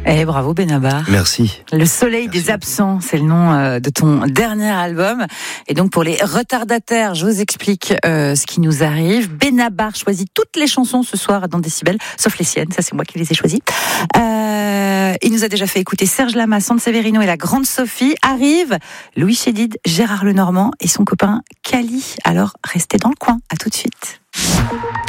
Eh, bravo Benabar. Merci. Le soleil des absents, c'est le nom de ton dernier album. Et donc pour les retardataires, je vous explique ce qui nous arrive. Benabar choisit toutes les chansons ce soir dans Décibel, sauf les siennes, ça c'est moi qui les ai choisies. Il nous a déjà fait écouter Serge Lama, Sante Severino et la Grande Sophie. Arrive Louis Chédid, Gérard Lenormand et son copain Cali. Alors restez dans le coin, à tout de suite.